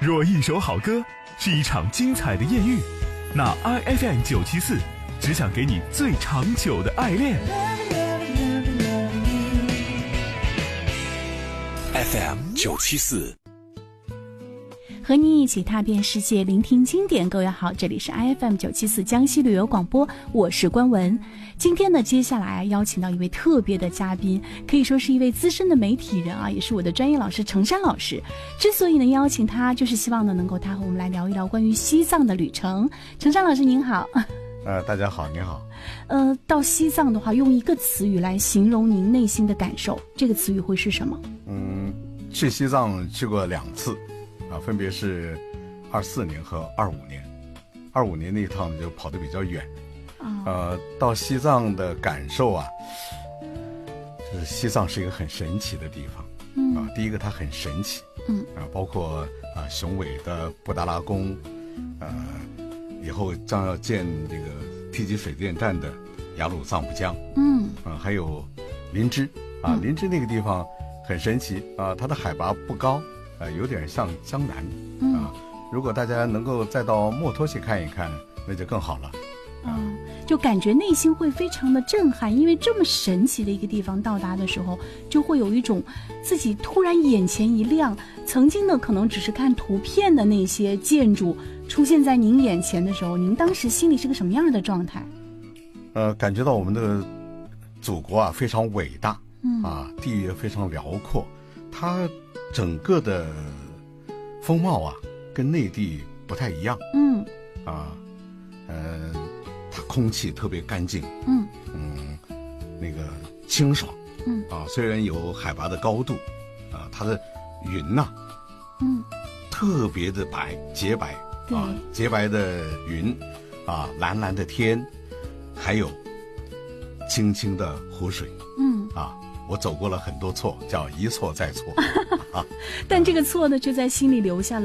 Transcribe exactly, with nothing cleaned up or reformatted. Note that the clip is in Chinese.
若一首好歌是一场精彩的艳遇，那 I F M 九七四只想给你最长久的爱恋。 F M 九七四， 和你一起踏遍世界，聆听经典。各位好，这里是 I F M 九七四江西旅游广播，我是关文。今天呢，接下来啊，邀请到一位特别的嘉宾，可以说是一位资深的媒体人啊，也是我的专业老师程山老师。之所以能邀请他，就是希望呢，能够他和我们来聊一聊关于西藏的旅程。程山老师您好。 呃，大家好，您好。 呃，到西藏的话，用一个词语来形容您内心的感受，这个词语会是什么？ 嗯，去西藏去过两次，啊，分别是二四年和二五年。二五年那一趟就跑得比较远，哦、呃，到西藏的感受啊，就是西藏是一个很神奇的地方，嗯、啊，第一个它很神奇，嗯，啊，包括啊雄伟的布达拉宫，呃，以后将要建这个梯级水电站的雅鲁藏布江，嗯，啊，还有林芝，啊，林芝那个地方很神奇啊，它的海拔不高，啊，有点像江南，嗯、啊。如果大家能够再到墨脱去看一看，那就更好了。 嗯，就感觉内心会非常的震撼，因为这么神奇的一个地方到达的时候，就会有一种自己突然眼前一亮，曾经呢可能只是看图片的那些建筑出现在您眼前的时候，您当时心里是个什么样的状态？ 呃，感觉到我们的祖国啊非常伟大，嗯啊，地域非常辽阔，它整个的风貌啊跟内地不太一样，嗯，啊，呃，它空气特别干净，嗯嗯，那个清爽，嗯啊，虽然有海拔的高度，啊，它的云呐、啊，嗯，特别的白，洁白，啊，洁白的云，啊，蓝蓝的天，还有清清的湖水，嗯啊。我走过了很多错，叫一错再错，啊， 但这个错呢，却在心里留下了